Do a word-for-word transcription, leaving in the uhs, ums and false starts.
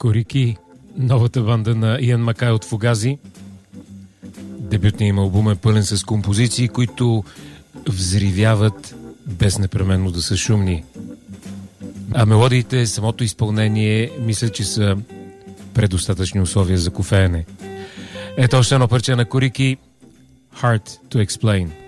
Корики, новата банда на Иан Макай от Фугази. Дебютният им албум е пълен с композиции, които взривяват без непременно да са шумни. А мелодиите, самото изпълнение, мисля, че са предостатъчни условия за кофеене. Ето още едно парче на Корики, Hard to Explain.